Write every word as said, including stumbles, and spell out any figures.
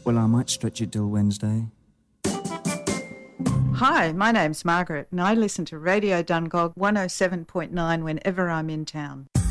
Well, I might stretch it till Wednesday. Hi, my name's Margaret and I listen to Radio Dungog one oh seven point nine whenever I'm in town.